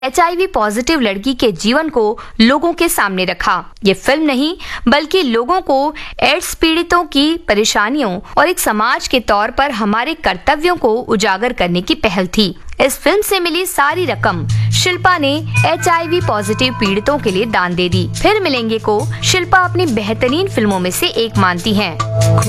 HIV positive लड़की के जीवन को लोगों के सामने रखा। ये फिल्म नहीं बल्कि लोगों को एड्स पीड़ितों की परेशानियों और एक समाज के तौर पर हमारे कर्तव्यों को उजागर करने की पहल थी। इस फिल्म से मिली सारी रकम शिल्पा ने HIV पॉजिटिव पीड़ितों के लिए दान दे दी। फिर मिलेंगे को शिल्पा अपनी बेहतरीन फिल्मों में से एक मानती हैं।